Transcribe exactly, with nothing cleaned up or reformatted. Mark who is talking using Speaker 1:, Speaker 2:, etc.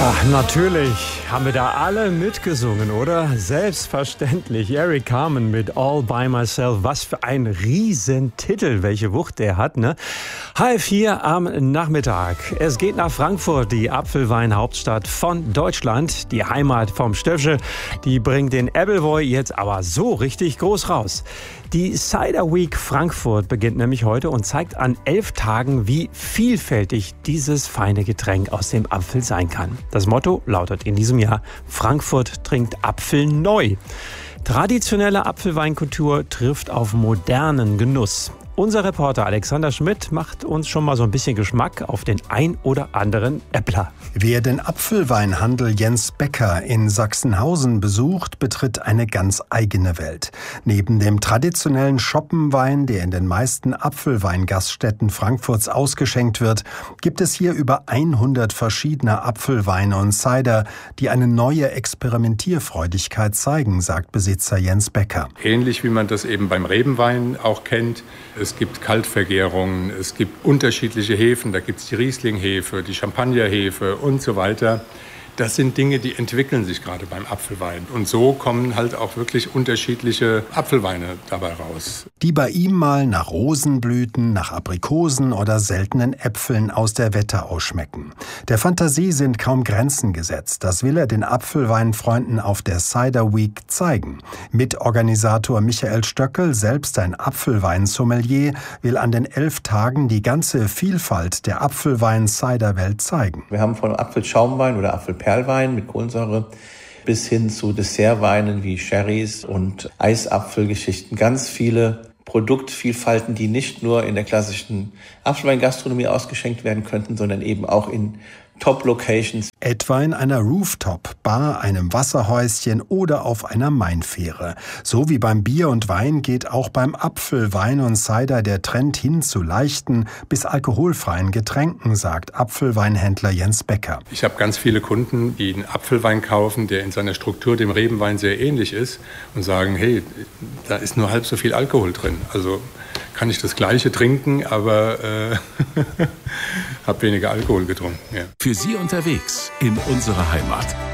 Speaker 1: Ach, natürlich haben wir da alle mitgesungen, oder? Selbstverständlich. Eric Carmen mit All By Myself. Was für ein Riesentitel, welche Wucht der hat, ne? Halb vier am Nachmittag. Es geht nach Frankfurt, die Apfelweinhauptstadt von Deutschland. Die Heimat vom Stöffsche. Die bringt den Appleboy jetzt aber so richtig groß raus. Die Cider Week Frankfurt beginnt nämlich heute und zeigt an elf Tagen, wie vielfältig dieses feine Getränk aus dem Apfel sein kann. Das Motto lautet in diesem Jahr: Frankfurt trinkt Apfel neu. Traditionelle Apfelweinkultur trifft auf modernen Genuss. Unser Reporter Alexander Schmidt macht uns schon mal so ein bisschen Geschmack auf den ein oder anderen Äppler.
Speaker 2: Wer den Apfelweinhandel Jens Becker in Sachsenhausen besucht, betritt eine ganz eigene Welt. Neben dem traditionellen Schoppenwein, der in den meisten Apfelweingaststätten Frankfurts ausgeschenkt wird, gibt es hier über hundert verschiedene Apfelweine und Cider, die eine neue Experimentierfreudigkeit zeigen, sagt Besitzer Jens Becker.
Speaker 3: Ähnlich wie man das eben beim Rebenwein auch kennt. Es gibt Kaltvergärungen, es gibt unterschiedliche Hefen, da gibt es die Riesling-Hefe, die Champagner-Hefe und so weiter. Das sind Dinge, die entwickeln sich gerade beim Apfelwein. Und so kommen halt auch wirklich unterschiedliche Apfelweine dabei raus.
Speaker 2: Die bei ihm mal nach Rosenblüten, nach Aprikosen oder seltenen Äpfeln aus der Wetterau schmecken. Der Fantasie sind kaum Grenzen gesetzt. Das will er den Apfelweinfreunden auf der Cider Week zeigen. Mitorganisator Michael Stöckel, selbst ein Apfelweinsommelier, will an den elf Tagen die ganze Vielfalt der Apfelwein-Cider-Welt zeigen.
Speaker 4: Wir haben von Apfelschaumwein oder Apfelperlwein mit Kohlensäure bis hin zu Dessertweinen wie Sherrys und Eisapfelgeschichten. Ganz viele Produktvielfalten, die nicht nur in der klassischen Apfelweingastronomie ausgeschenkt werden könnten, sondern eben auch in Top-Locations.
Speaker 2: Etwa in einer Rooftop-Bar, einem Wasserhäuschen oder auf einer Mainfähre. So wie beim Bier und Wein geht auch beim Apfelwein und Cider der Trend hin zu leichten bis alkoholfreien Getränken, sagt Apfelweinhändler Jens Becker.
Speaker 3: Ich habe ganz viele Kunden, die einen Apfelwein kaufen, der in seiner Struktur dem Rebenwein sehr ähnlich ist und sagen, hey, da ist nur halb so viel Alkohol drin. Also kann ich das Gleiche trinken, aber äh, habe weniger Alkohol getrunken. Ja.
Speaker 5: Für Sie unterwegs in unserer Heimat.